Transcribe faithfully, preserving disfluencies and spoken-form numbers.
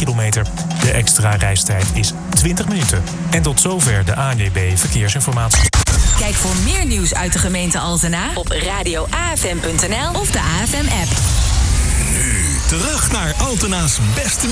kilometer. De extra reistijd is twintig minuten. En tot zover de A N W B Verkeersinformatie. Kijk voor meer nieuws uit de gemeente Altena op radio a f m punt n l of de A F M-app. Nu terug naar Altena's beste